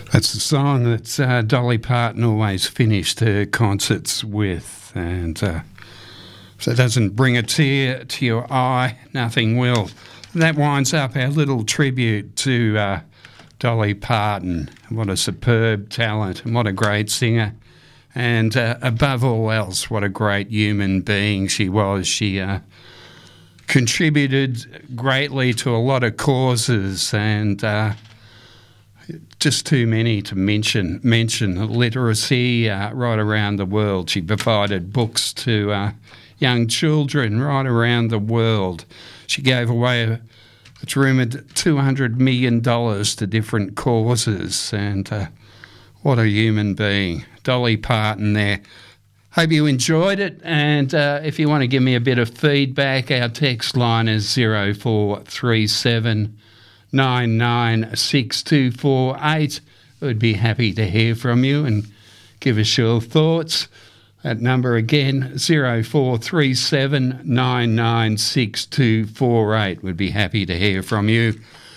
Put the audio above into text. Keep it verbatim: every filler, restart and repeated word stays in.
That's the song that uh, Dolly Parton always finished her concerts with. And uh, if that doesn't bring a tear to your eye, nothing will. That winds up our little tribute to uh, Dolly Parton. What a superb talent and what a great singer. And uh, above all else, what a great human being she was. She uh, contributed greatly to a lot of causes, and uh, just too many to mention. Mention literacy uh, right around the world. She provided books to uh, young children right around the world. She gave away, a, it's rumoured, two hundred million dollars to different causes, and uh, what a human being. Dolly Parton there. Hope you enjoyed it, and uh, if you want to give me a bit of feedback, our text line is zero four three seven nine nine six two four eight. We'd be happy to hear from you and give us your thoughts. That number again, zero four three seven nine nine six two four eight. We'd be happy to hear from you.